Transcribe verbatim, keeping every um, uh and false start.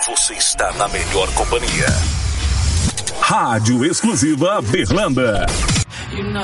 Você está na melhor companhia. Rádio Exclusiva Berlanda.